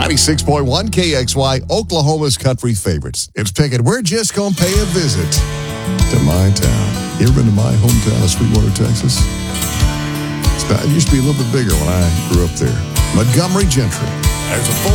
96.1 KXY, Oklahoma's country favorites. It's Pickett. We're just going to pay a visit to my town. You ever been to my hometown of Sweetwater, Texas? It used to be a little bit bigger when I grew up there. Montgomery Gentry. There's a full